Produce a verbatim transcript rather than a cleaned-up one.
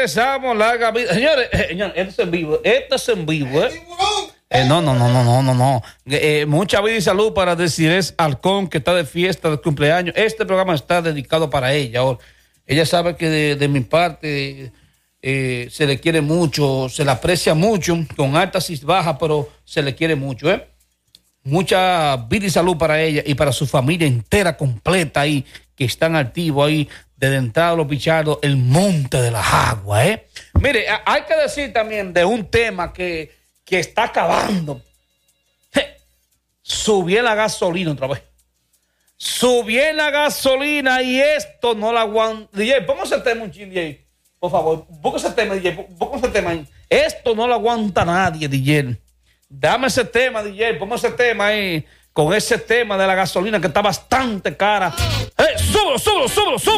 regresamos. Larga vida. Señores, eh, señores, esto es en vivo. Esto es en vivo, ¿eh? Eh, no, no, no, no, no, no, no. Eh, mucha vida y salud para Desirés Halcón, que está de fiesta de cumpleaños. Este programa está dedicado para ella. Ahora, ella sabe que de, de mi parte eh, se le quiere mucho, se le aprecia mucho, con altas y bajas, pero se le quiere mucho, ¿eh? Mucha vida y salud para ella y para su familia entera, completa ahí, que están activos ahí, desde entrada a los Pichardos, el Monte de las Aguas, ¿eh? Mire, hay que decir también de un tema que, que está acabando. Subió la gasolina otra vez. Subió la gasolina y esto no la aguanta. D J, póngase el tema un chin, D J. Por favor, póngase el tema, D J. Póngase el tema ahí. Esto no lo aguanta nadie, D J. Dame ese tema, D J. Póngase ese tema ahí. Con ese tema de la gasolina que está bastante cara. ¡Eh, súbelo, súbelo, súbelo, súbelo!